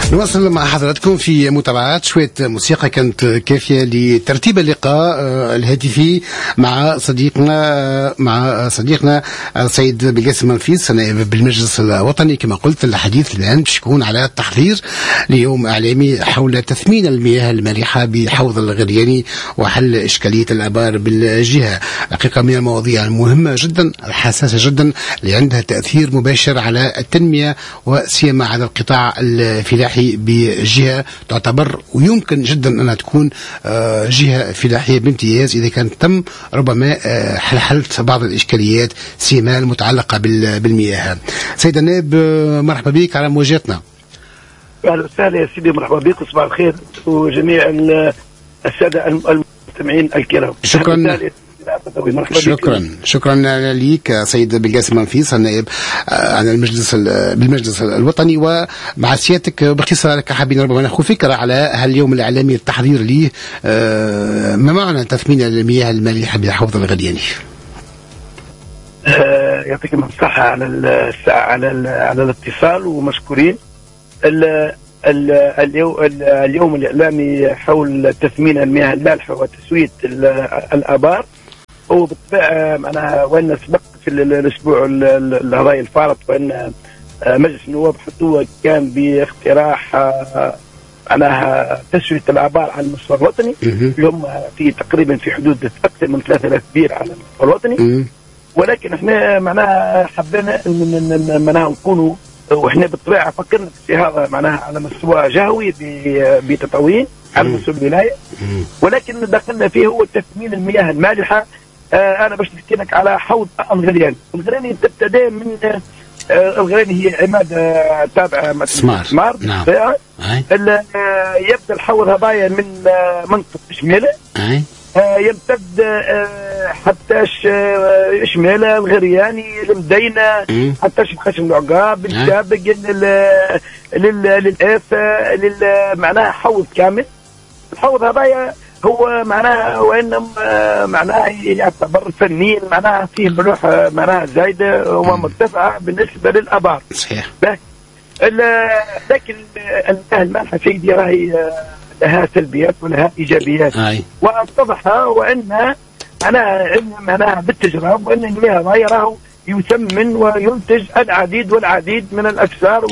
نواصل مع حضراتكم في متابعة شوية موسيقى كانت كافية لترتيب اللقاء الهاتفي مع صديقنا سيد بالقاسم منفيس نائب بالمجلس الوطني. كما قلت الحديث الآن باش يكون على التحضير ليوم إعلامي حول تثمين المياه المالحة بحوض الغرياني وحل إشكالية الآبار بالجهة. حقيقة من المواضيع المهمة جدا الحساسة جدا اللي عندها تأثير مباشر على التنمية وسيما على القطاع الفلاحي بجهة تعتبر ويمكن جدا أنها تكون جهة فلاحية بامتياز إذا كان تم ربما حلت بعض الإشكاليات سيما المتعلقة بالمياه. سيد النائب مرحبا بك على مواجهتنا. أهلا وسهلا يا سيدي، مرحبا بك وصباح الخير وجميع السادة المستمعين الكرام. شكرا لك سيد بالقاسم منفيس النائب عن بالمجلس الوطني. ومع سيادتك باختصار حابين ربما ناخذ فكره على هاليوم الاعلامي التحضير ليه، ما معنى تثمين المياه المالحه بحوض الغرياني؟ يعطيكم الصحه على الاتصال ومشكورين. اليوم الإعلامي حول تثمين المياه المالحة وتسوية الآبار هو بالطبع معناها وأن سبق في الأسبوع الهضاي الفارط وأن مجلس النواب حطوه كان باقتراح معناها تسوية الآبار على المستوى الوطني اللي هم في تقريبا في حدود أكثر من 3000 بير على المستوى الوطني. ولكن احنا معناها حبينا معناها نكونوا واحنا بالطبيعه فكرنا في هذا معناها على مستوى جهوي بتطوين على مستوى الولايه، ولكن دخلنا فيه هو تثمين المياه المالحه. انا باش نحكي لك على حوض الغرياني. الغرياني تبتدي من الغرياني هي عماده تابعه سمار نعم. يبدا الحوض هذايا من منطقه شميله يمتد حتى شمالة الغرياني المدينة حتى خشم العقاب السابق للآفة معناها حوض كامل. الحوض هذا هو معناها وإن معناها يعتبر فنيا معناها فيه ملوحة معناها زايدة ومرتفعة بالنسبة للآبار. صحيح. لكن المياه المالحة سيدي راهي لها سلبيات ولها ايجابيات واتضح وان معناها بالتجربه وان المياه راهو يثمن وينتج العديد والعديد من الاشجار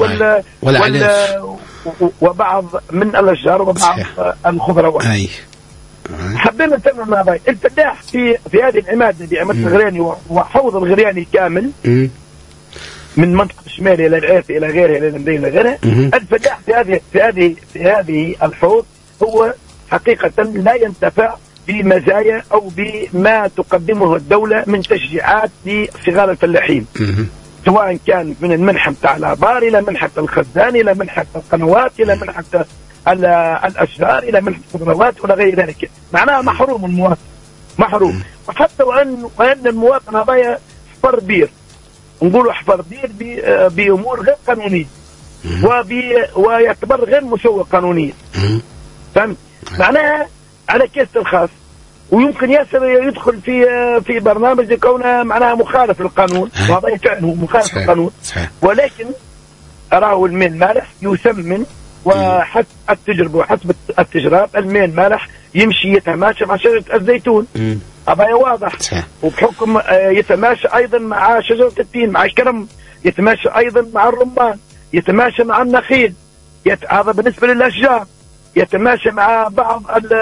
وبعض من الاشجار وبعض الخضروات. حبينا نتمم هذا الفلاح في هذه العماده بعماده الغرياني وحوض الغرياني كامل من منطقة الشمال إلى العافية إلى غيرها إلى المدينة إلى غيرها. الفلاح في هذه الحوض هو حقيقة لا ينتفع بمزايا أو بما تقدمه الدولة من تشجيعات لصغار الفلاحين، سواء كان من المنحة بتاع الآبار إلى منحة الخزان إلى منحة القنوات إلى منحة الأشجار إلى منحة الخضروات ولا غير ذلك. معناها محروم المواطن، محروم. وحتى وأن المواطن هذا حفر بير، نقولوا حفر بير بأمور غير قانونية ويعتبر غير مسوى قانونيا. فهمت؟ معناها على كيس الخاص ويمكن يدخل في برنامج لكونه معناها مخالف للقانون، وهذا فعلا مخالف للقانون. ولكن أراه الماء المالح يثمن وحسب التجربة وحسب التجربة الماء المالح يمشي يتماشى مع شجرة الزيتون، هذا واضح. وبحكم يتماشى أيضا مع شجرة التين مع الكرم، يتماشى أيضا مع الرمان، يتماشى مع النخيل، هذا بالنسبة للأشجار، يتماشى مع بعض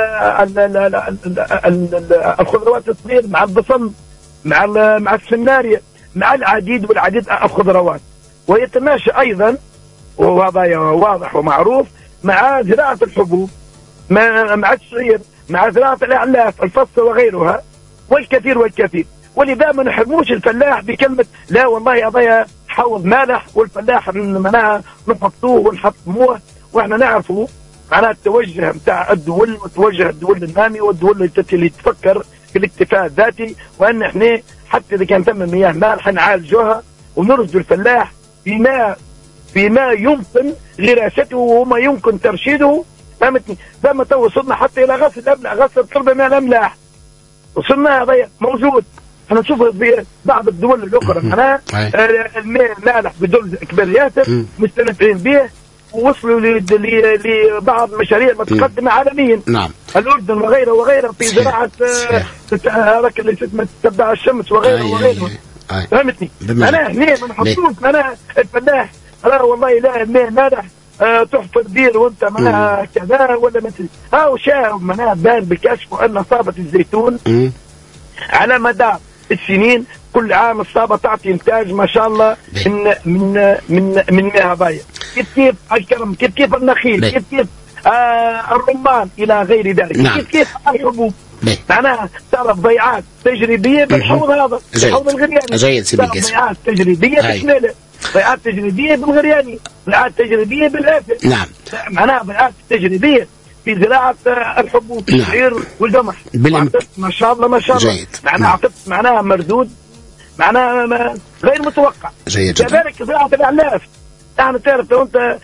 الخضروات الصغيرة مع البصل مع السناريا مع العديد والعديد الخضروات، ويتماشى أيضا وهذا واضح ومعروف مع زراعة الحبوب مع الشعير مع زراعة الأعلاف الفصل وغيرها والكثير والكثير. ولذا ما نحرموش الفلاح بكلمة لا والله هذا حوض مالح والفلاح معناها نحطوه ونحطموه. واحنا نعرفوا معناها التوجه بتاع الدول وتوجه الدول النامية والدول اللي تفكر في الاكتفاء الذاتي، وان احنا حتى اذا كان ثم مياه مالحة نعالجوها ونرجو الفلاح بما يمكن غراسته وما يمكن ترشيده. فهمتني؟ فما تو وصلنا حتى الى غسل التربه من الاملاح، وصلنا هذا موجود. احنا نشوفه في بعض الدول الاخرى معناها الماء المالح بدول كبير ياسر مستنفعين به ووصلوا لبعض المشاريع متقدمة عالميا. نعم. الأردن وغيره وغيره في زراعة هذاك اللي تتبع الشمس وغيره وغيره. فهمتني؟ أنا هنا ما نحطوش أنا الفلاح أنا والله لا مالح تحفر بير وأنت معناها كذا ولا مثل أو شاف معناها بان بكشف أن إصابة الزيتون على مدى السنين كل عام الصابة تعطي إنتاج ما شاء الله من مياه باية. كيف الكرم كيف النخيل كيف الرمان إلى غير ذلك. نعم. كيف الحبوب معناها تعرف ضيعات تجريبية بالحوض هذا الحوض الغرياني. ضيعات تجريبية بشماله ضيعات تجريبية بالغرياني ضيعات تجريبية بالآفة. نعم. معناها ضيعات تجريبية في زراعة الحبوب الشعير والقمح. ما شاء الله ما شاء الله. معناها أعطت معناها مردود معناها غير متوقع. كذلك زراعة الأعلاف. يعني تعرف لو أنت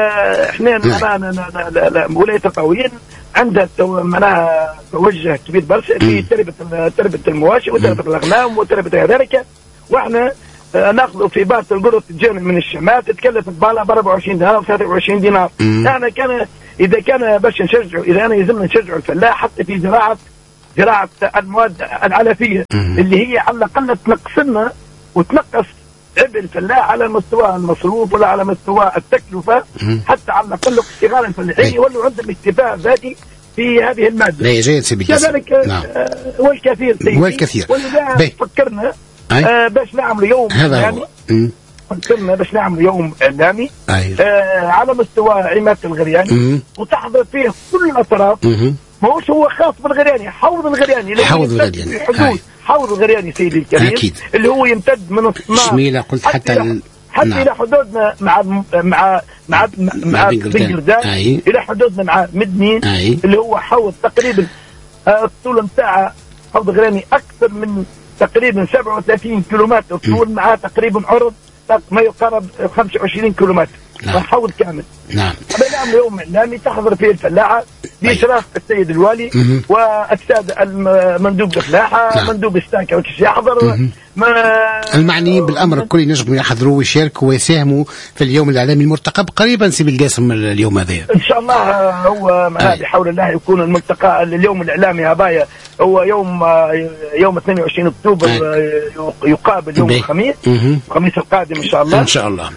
احنا ولاية تطاوين عندها معناها توجه كبير برشا في تربة المواشي وتربة الأغنام وتربة ذلك، واحنا ناخذ في بعض القرى تجينا من الشمال تتكلف بالها ب 24 دينار و 23 دينار. يعني إذا كان باش نشجعوا إذا أنا يلزمنا نشجعوا الفلاح حتى في زراعة المواد العلفية اللي هي على الأقل تنقص لنا وتنقص عبء الفلاح على مستوى المصروف ولا على مستوى التكلفة، حتى على الأقل اشتغال الفلاحين يولوا عندهم اكتفاء ذاتي في هذه المادة. لا جيد سيدي كذلك. نعم. والكثير ولذا فكرنا باش نعمل يوم إعلامي. فكرنا باش نعمل يوم إعلامي على مستوى عماد الغرياني وتحضر فيه كل الأطراف. ماهوش هو خاص بالغرياني، حوض الغرياني حوض الغرياني سيدي الكريم أكيد. اللي هو يمتد من الصناع شميلة قلت حتى إلى حدودنا مع بنجردان إلى حدودنا مع مدنين اللي هو حوض تقريبا الطول نتاعه حوض الغرياني أكثر من تقريبا 37 كيلومتر طول، معاه تقريبا عرض ما يقارب 25 كيلومتر. نعم. حوض كامل. نعم. نعمل يوم إعلامي تحضر فيه الفلاحة بإشراف السيد الوالي والسادة المندوب الفلاحة. نعم. مندوب الساكة وكش يحضر المعنيين بالأمر الكل ينجموا يحضروا ويشاركوا ويساهموا في اليوم الإعلامي المرتقب قريبا سي بالقاسم اليوم هذا إن شاء الله. هو بحول الله يكون الملتقى اليوم الإعلامي هبايا هو يوم 22 أكتوبر يقابل يوم الخميس القادم إن شاء الله. إن شاء الله.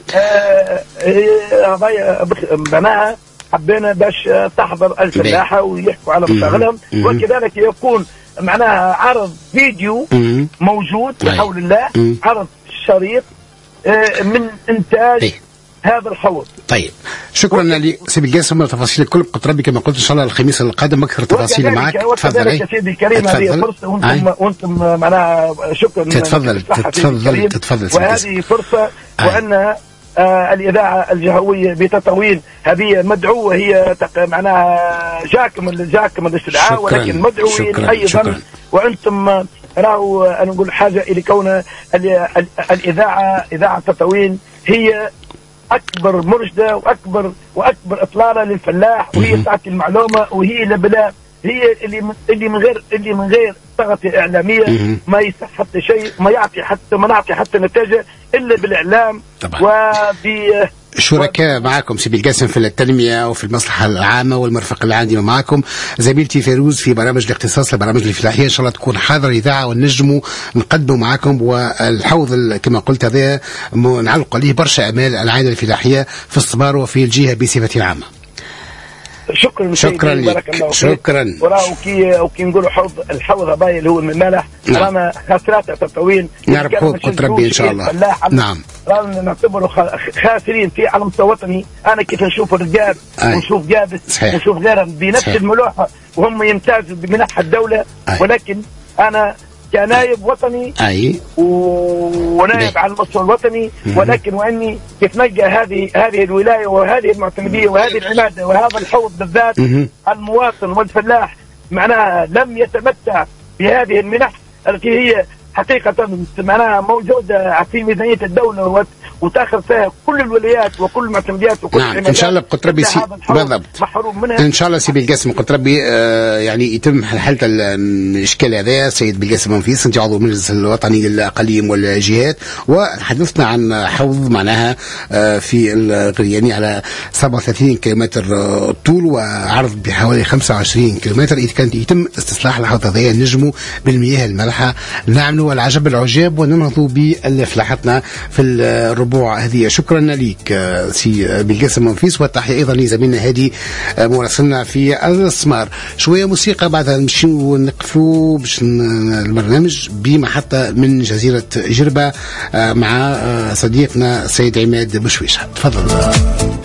بناها حبينا باش تحضر الفلاحة ويحكوا على مشاغلهم، وكذلك يكون معناها عرض فيديو موجود بحول الله، عرض شريط من إنتاج هذا الحوض. طيب شكرا لسي بالقاسم على تفاصيل الكل. قلت ربي كما قلت ان شاء الله الخميس القادم اكثر تفاصيل معك. تفضل يا سيدي الكريم، هذه فرصه وانتم معناها شكرا. تتفضل وهذه فرصه وان الإذاعة الجهوية بتطاوين هذه مدعوة، هي معناها جاكم الاستدعاء ولكن مدعوين أيضا. وأنتم راهو أنا نقول حاجة إلى كون إذاعة تطاوين هي أكبر مرشدة وأكبر إطلالة للفلاح، وهي تعطي المعلومة، وهي لبلا هي اللي من غير ضغط إعلامية ما يصح حتى شيء، ما نعطي حتى نتيجة إلا بالإعلام. شركاء معكم سي بالقاسم في التنمية وفي المصلحة العامة والمرفق العام معكم زميلتي فيروز في برامج الاختصاص البرامج الفلاحية. إن شاء الله تكون حاضر الإذاعة ونجموا نقدموا معكم. والحوض كما قلت هذا نعلق عليه برشا أمال العائلة الفلاحية في الصبار وفي الجهة بصفة عامة. شكرا لك. شكرا. وراه وكي نقولوا الحوض هبايا اللي هو المالح رانا خاسرات تطوين نعرف حوض قلت ربي ان شاء الله. نعم رانا نعتبره خاسرين في على مستوى وطني. انا كيف نشوف الرجال ونشوف جابس ونشوف غيرهم بنفس الملوحه وهم يمتازوا بمنح الدوله. ولكن انا كنائب وطني ونائب على المستوى الوطني، ولكن واني كيف نلقى هذه الولايه وهذه المعتمديه وهذه العماده وهذا الحوض بالذات المواطن والفلاح معناها لم يتمتع بهذه المنح التي هي حقيقة معناها موجودة في ميزانية الدولة وتاخذ فيها كل الولايات وكل المعتمديات وكل نعم ان شاء الله قلت ربي بالضبط ان شاء الله سي بالقاسم قلت ربي يعني يتم حل الاشكال هذا. سيد بالقاسم منفيس انت عضو المجلس الوطني للاقاليم والجهات، وحدثنا عن حوض معناها في الغرياني على 37 كيلومتر طول وعرض بحوالي 25 كيلومتر. اذا كان يتم استصلاح الحوض هذا نجموا بالمياه المالحه نعملوا العجب العجاب وننهضوا بفلاحتنا في الربوع هذه. شكرا لك سي بالقاسم منفيس، والتحيه ايضا لزميلنا هادي مراسلنا في السمار. شويه موسيقى بعدها نمشيو ونقفلوا باش البرنامج بمحطه من جزيره جربه مع صديقنا سيد عماد بشويشه. تفضل.